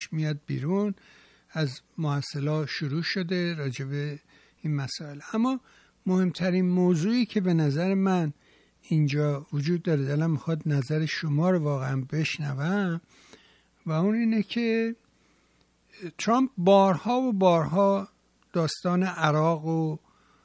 ریسرچ میاد بیرون، از محصلا شروع شده راجع به این مسائل. اما مهمترین موضوعی که به نظر من اینجا وجود داره، دلم میخواد نظر شما رو واقعا بشنوم، و اون اینه که ترامپ بارها و بارها داستان عراق و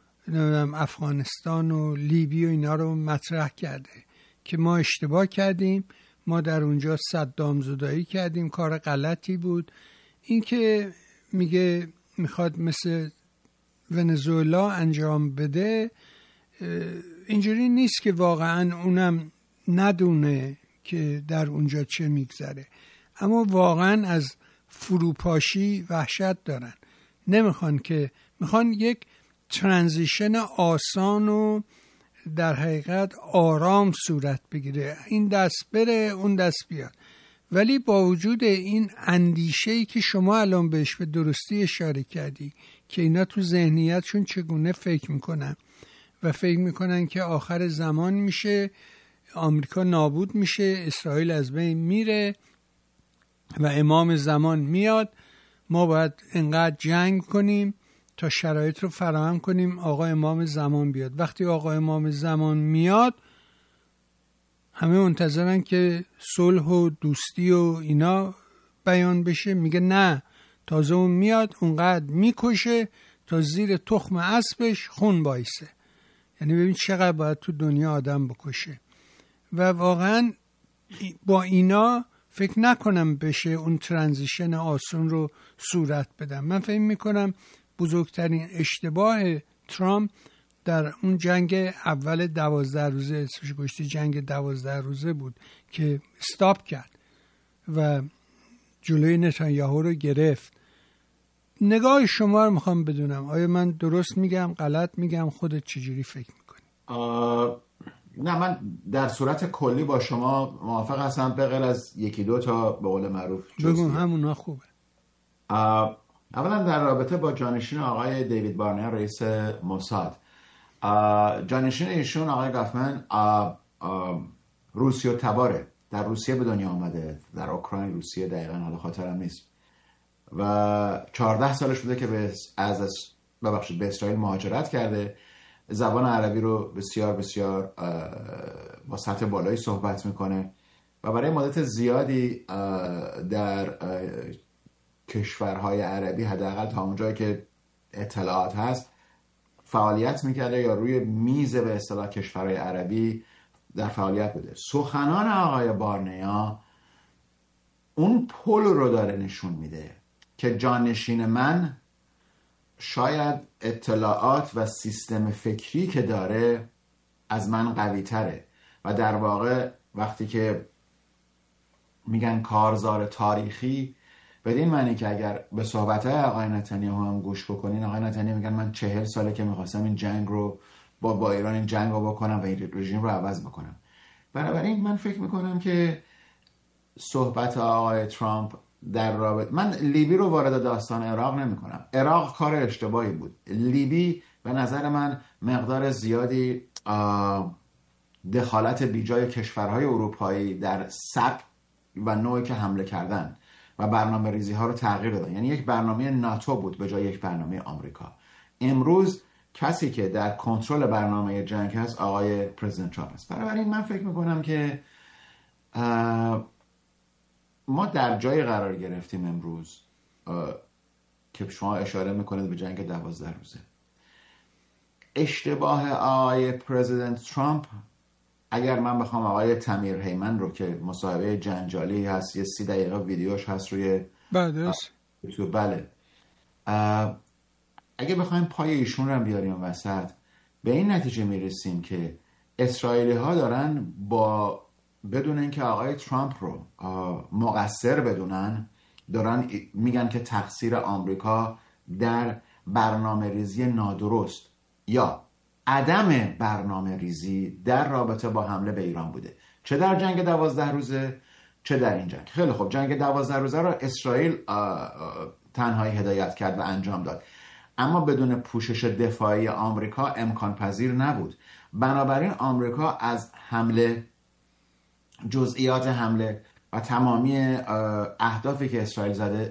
افغانستان و لیبی و اینا رو مطرح کرده که ما اشتباه کردیم، ما در اونجا صدام زدایی کردیم، کار غلطی بود. این که میگه میخواد مثل ونزوئلا انجام بده، اینجوری نیست که واقعا اونم ندونه که در اونجا چه میگذره، اما واقعا از فروپاشی وحشت دارن. میخوان یک ترانزیشن آسان و در حقیقت آرام صورت بگیره، این دست بره اون دست بیاد. ولی با وجود این اندیشه‌ای که شما الان بهش به درستی اشاره کردی که اینا تو ذهنیتشون چگونه فکر میکنن و فکر میکنن که آخر زمان میشه، آمریکا نابود میشه، اسرائیل از بین میره و امام زمان میاد، ما باید انقدر جنگ کنیم تا شرایط رو فراهم کنیم آقا امام زمان بیاد. وقتی آقا امام زمان میاد همه منتظرن که صلح و دوستی و اینا بیان بشه، میگه نه، تازه اون میاد اونقدر میکشه تا زیر تخم اسبش خون بایسه. یعنی ببین چقدر باید تو دنیا آدم بکشه. و واقعا با اینا فکر نکنم بشه اون ترانزیشن آسون رو صورت بدم. من فکر میکنم بزرگترین اشتباه ترامپ در اون جنگ اول 12 روزه، گشتی جنگ 12 روزه بود که استاپ کرد و جلوی نتانیاهو رو گرفت. نگاه شما رو میخوام بدونم، آیا من درست میگم غلط میگم، خودت چجوری فکر میکنی؟ نه، من در صورت کلی با شما موافق هستم، به غیر از یکی دو تا به قول معروف بگو همونا خوبه. اولا در رابطه با جانشین آقای دیوید بارنیا رئیس موساد، جانشین ایشون آقای گافمن روسیه تباره، در روسیه به دنیا آمده، در اوکراین روسیه دقیقا حالا خاطرم نیست، و 14 سالش بوده که به اسرائیل مهاجرت کرده، زبان عربی رو بسیار بسیار با سطح بالایی صحبت میکنه و برای مدت زیادی در کشورهای عربی، حداقل تا اونجایی که اطلاعات هست، فعالیت میکرده یا روی میز به اصطلاح کشورهای عربی در فعالیت بوده. سخنان آقای بارنیا اون پل رو داره نشون میده که جانشین من شاید اطلاعات و سیستم فکری که داره از من قوی تره و در واقع وقتی که میگن کارزار تاریخی، بدین معنی که اگر به صحبتهای آقای نتانیاهو هم گوش بکنین، آقای نتانیاهو میگن من 40 ساله که میخواستم این جنگ رو با ایران این جنگ رو بکنم و این رژیم رو عوض بکنم. بنابراین من فکر میکنم که صحبت آقای ترامپ در رابطه، من لیبی رو وارد داستان عراق نمی کنم. عراق کار اشتباهی بود. لیبی به نظر من مقدار زیادی دخالت بیجای کشورهای اروپایی در سبک و نوعی که حمله کردن و برنامه ریزی ها رو تغییر دادن. یعنی یک برنامه ناتو بود به جای یک برنامه آمریکا. امروز کسی که در کنترل برنامه جنگ هست آقای پرزیدنت ترامپ است. بنابراین من فکر میکنم که ما در جای قرار گرفتیم امروز که شما اشاره میکنید به جنگ 12 روزه. اشتباه آقای پرزیدنت ترامپ، اگر من بخوام آقای تمیر هیمن رو که مصاحبه جنجالی هست، یه 30 دقیقه ویدیوش هست روی یوتیوب، بله، اگه بخوایم پای ایشون رو بیاریم وسط، به این نتیجه میرسیم که اسرائیلی ها دارن بدون اینکه آقای ترامپ رو مقصر بدونن، دارن میگن که تقصیر آمریکا در برنامه ریزی نادرست یا عدم برنامه ریزی در رابطه با حمله به ایران بوده، چه در جنگ 12 روزه چه در این جنگ. خیلی خب، جنگ 12 روزه رو اسرائیل تنهایی هدایت کرد و انجام داد، اما بدون پوشش دفاعی آمریکا امکان پذیر نبود. بنابراین آمریکا از حمله، جزئیات حمله و تمامی اهدافی که اسرائیل زده